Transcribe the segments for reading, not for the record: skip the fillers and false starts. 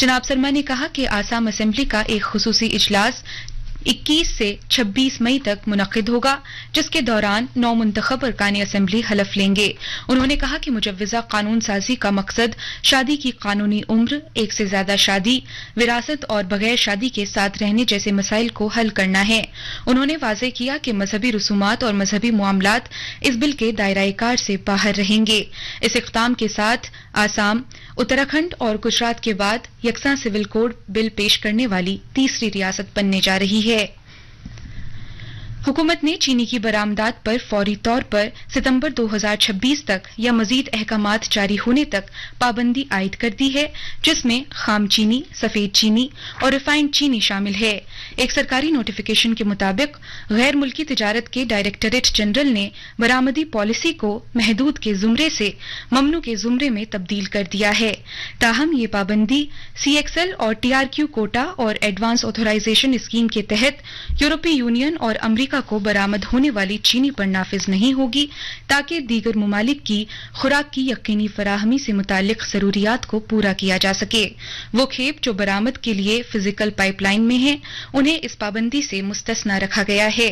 जनाब सरमा ने कहा कि आसाम असेंबली का एक खुसूसी इजलास 21 से 26 मई तक मुनक्किद होगा, जिसके दौरान 9 मुंतखब अरकान असेंबली हलफ लेंगे। उन्होंने कहा कि मुजव्वजा कानून साजी का मकसद शादी की कानूनी उम्र, एक से ज्यादा शादी, विरासत और बगैर शादी के साथ रहने जैसे मसाइल को हल करना है। उन्होंने वाज़ेह किया कि मजहबी रसूमात और मजहबी मामलात इस बिल के दायरा कार से बाहर रहेंगे। इस इक़दाम के साथ आसाम, उत्तराखंड और गुजरात के बाद यकसा सिविल कोड बिल पेश करने वाली तीसरी रियासत बनने जा रही है। हुकूमत ने चीनी की बरामदात पर फौरी तौर पर सितंबर 2026 तक या मजीद अहकामात जारी होने तक पाबंदी आयद कर दी है, जिसमें खाम चीनी, सफेद चीनी और रिफाइंड चीनी शामिल है। एक सरकारी नोटिफिकेशन के मुताबिक गैर मुल्की तिजारत के डायरेक्टरेट जनरल ने बरामदी पॉलिसी को महदूद के जुमरे से ममनू के जुमरे में तब्दील कर दिया है। ताहम ये पाबंदी CXL और TRQ कोटा और एडवांस ऑथोराइजेशन स्कीम के तहत यूरोपीय यूनियन और अमरीका को बरामद होने वाली चीनी पर नाफिज नहीं होगी, ताकि दीगर मुमालिक की खुराक की यकीनी फराहमी से मुतालिक जरूरियात को पूरा किया जा सके। वो खेप जो बरामद के लिए फिजिकल पाइपलाइन में हैं, उन्हें इस पाबंदी से मुस्तस्ना रखा गया है।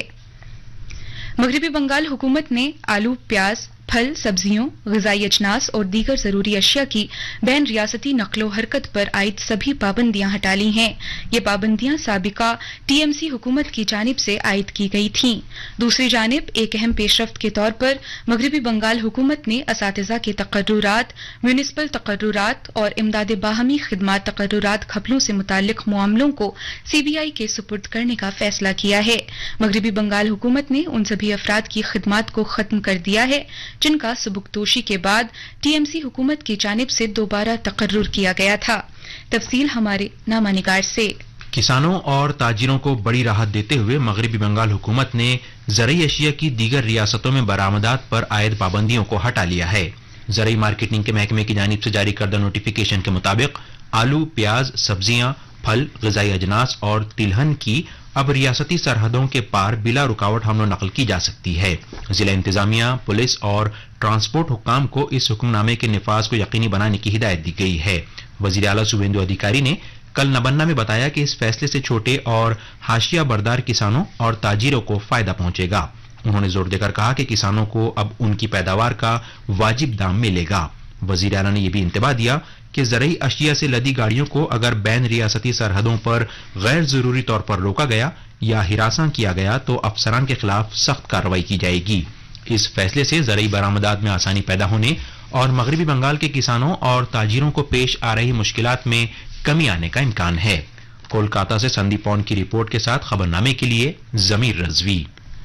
मगरबी बंगाल हुकूमत ने आलू, प्याज, फल, सब्जियों, ग़िज़ाई अजनास और दीगर जरूरी अशिया की बैन रियासती नक्लो हरकत पर आयद सभी पाबंदियां हटा ली हैं। ये पाबंदियां साबिका TMC हुकूमत की जानिब से आयद की गई थीं। दूसरी जानिब एक अहम पेशरफ्त के तौर पर मगरबी बंगाल हुकूमत ने असातिज़ा के तकर्रुरात, म्यूनिसिपल तकर्रुरात और इमदाद बाहमी खिदमात तकर्रुरात घपलों से मुताल्लिक मामलों को CBI के सुपुर्द करने का फैसला किया है। मगरबी बंगाल हुकूमत ने उन सभी अफराद की खिदमात को खत्म कर दिया है जिनका सबुकदोशी के बाद TMC हुकूमत की जानिब से दोबारा तकर्रुर किया गया था। तफसील हमारे नामा निगार से। किसानों और ताजिरों को बड़ी राहत देते हुए मगरबी बंगाल हुकूमत ने ज़रई अशिया की दीगर रियासतों में बरामदात पर आयद पाबंदियों को हटा लिया है। ज़रई मार्केटिंग के महकमे की जानिब से जारी करदा नोटिफिकेशन के मुताबिक आलू, प्याज, सब्जियां, फल, ग़िज़ाई अजनास और तिलहन की अब रियासती सरहदों के पार बिला रुकावट हमलो नकल की जा सकती है। जिला इंतजामिया, पुलिस और ट्रांसपोर्ट हुक्काम को इस हुक्मनामे के निफाज को यकीनी बनाने की हिदायत दी गई है। वजीर आला शुभेंदु अधिकारी ने कल नबन्ना में बताया कि इस फैसले से छोटे और हाशिया बरदार किसानों और ताजिरों को फायदा पहुंचेगा। उन्होंने जोर देकर कहा कि किसानों को अब उनकी पैदावार का वाजिब दाम मिलेगा। वजीर आला ने यह भी इंतबाह दिया कि ज़रई अशिया से लदी गाड़ियों को अगर बैन रियासती सरहदों पर गैर जरूरी तौर पर रोका गया या हिरासा किया गया तो अफसरान के खिलाफ सख्त कार्रवाई की जाएगी। इस फैसले से ज़रई बरामदात में आसानी पैदा होने और मगरबी बंगाल के किसानों और ताजिरों को पेश आ रही मुश्किलात में कमी आने का इम्कान है। कोलकाता से संदीप पौन की रिपोर्ट के साथ खबरनामे के लिए जमीर रजवी।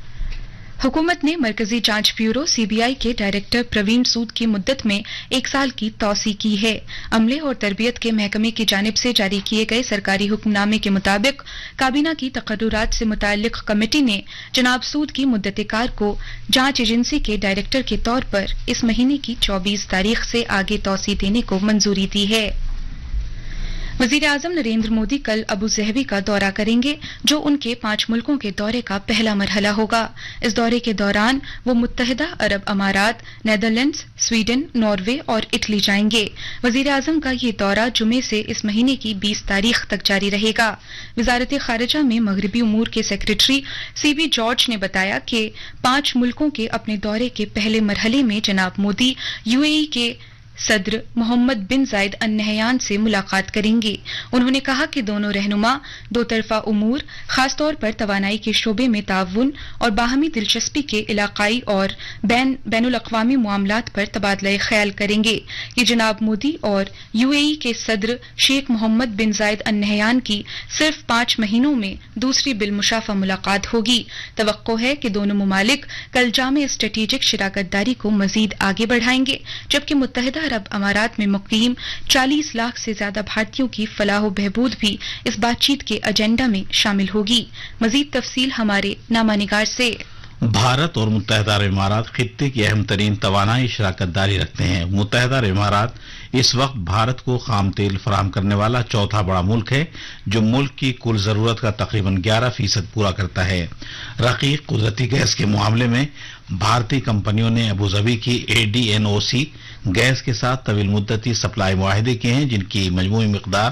हुकूमत ने मरकजी जांच ब्यूरो CBI के डायरेक्टर प्रवीण सूद की मुद्दत में 1 साल की तौसी की है। अमले और तरबियत के महकमे की जानिब से जारी किए गए सरकारी हुक्मनामे के मुताबिक काबीना की तकर्रुरात से मुताल्लिक कमेटी ने जनाब सूद की मुद्दत-ए-कार को जांच एजेंसी के डायरेक्टर के तौर पर इस महीने की 24 तारीख से आगे तौसी देने को मंजूरी दी है। वजीर आजम नरेंद्र मोदी कल अबू ज़हबी का दौरा करेंगे, जो उनके 5 मुल्कों के दौरे का पहला मरहला होगा। इस दौरे के दौरान वो मुत्तहिदा अरब अमारात, नेदरलैंड्स, स्वीडन, नॉर्वे और इटली जाएंगे। वजीर आजम का ये दौरा जुमे से इस महीने की 20 तारीख तक जारी रहेगा। वजारत खारिजा में मगरबी उमूर के सेक्रेटरी CB जॉर्ज ने बताया कि 5 मुल्कों के अपने दौरे के पहले मरहले में जनाब मोदी UAE के सदर मोहम्मद बिन जायद अल नहयान से मुलाकात करेंगे। उन्होंने कहा कि दोनों रहनुमा दो तरफा उमूर, खासतौर पर तवानाई के शोबे में ताउन और बाहमी दिलचस्पी के इलाकाई और बैनुल अक़वामी मामलात पर तबादला ख्याल करेंगे। ये जनाब मोदी और UAE के सदर शेख मोहम्मद बिन जायद अल नहयान की सिर्फ 5 महीनों में दूसरी बिलमुशाफा मुलाकात होगी। तवक्को है कि दोनों मुमालिक कल जामे स्ट्रेटेजिक शराकतदारी को मजीद आगे बढ़ाएंगे, जबकि मुत्तहिदा अरब अमारात में मुकीम 40 लाख से ज्यादा भारतीयों की फलाह बहबूद भी इस बातचीत के एजेंडा में शामिल होगी। मजीद तफसील हमारे नामानिगार से। भारत और मुत्तहिदा अरब इमारात खित्ते की अहम तरीन तवानाई शराकतदारी रखते हैं। मुत्तहिदा अरब इमारात इस वक्त भारत को खाम तेल फराहम करने वाला चौथा बड़ा मुल्क है, जो मुल्क की कुल जरूरत का तकरीबन 11% पूरा करता है। रकीक कुदरती गैस के मामले में भारतीय कंपनियों ने अबूधाबी की ADNOC गैस के साथ तवील मुद्दती सप्लाई मुआहदे किए हैं, जिनकी मजमूई मिकदार